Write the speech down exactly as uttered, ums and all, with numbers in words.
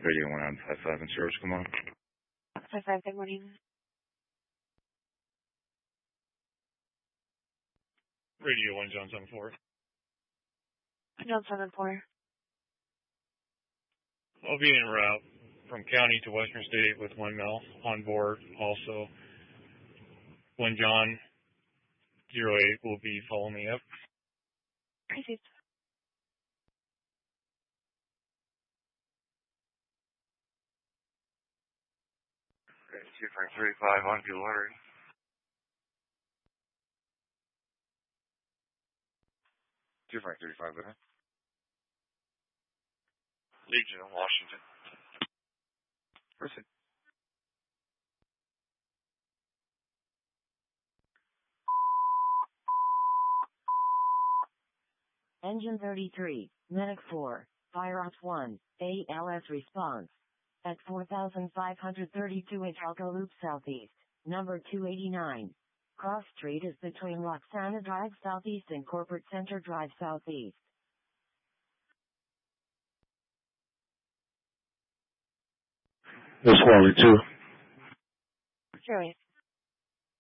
Radio one nine five five in service, come on. five five, good morning. Radio one John seven four. John seven four. I'll be en route from county to Western State with one mil on board. Also, one John zero eight will be following me up. Received. Okay, two five three five on fuel order. two five three five, go ahead. Legion of Washington. Proceed. Engine thirty-three, Medic four, Fire Ops one, A L S response. At four thousand five hundred thirty-two Hidalgo Loop Southeast, number two eighty-nine. Cross Street is between Roxana Drive Southeast and Corporate Center Drive Southeast. This Wally two. Zero eight.